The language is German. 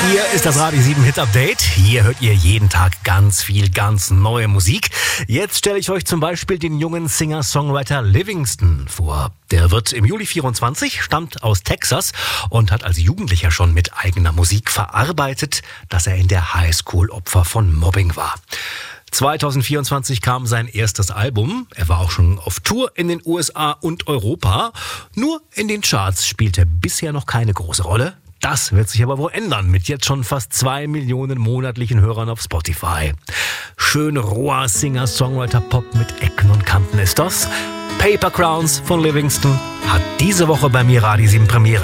Hier ist das Radio 7 Hit Update. Hier hört ihr jeden Tag ganz viel, ganz neue Musik. Jetzt stelle ich euch zum Beispiel den jungen Singer-Songwriter Livingston vor. Der wird im Juli 24, stammt aus Texas und hat als Jugendlicher schon mit eigener Musik verarbeitet, dass er in der Highschool Opfer von Mobbing war. 2024 kam sein erstes Album. Er war auch schon auf Tour in den USA und Europa. Nur in den Charts spielt er bisher noch keine große Rolle. Das wird sich aber wohl ändern mit jetzt schon fast 2 Millionen monatlichen Hörern auf Spotify. Schön roher Singer-Songwriter-Pop mit Ecken und Kanten ist das. Paper Crowns von Livingston hat diese Woche bei mir Radio 7 Premiere.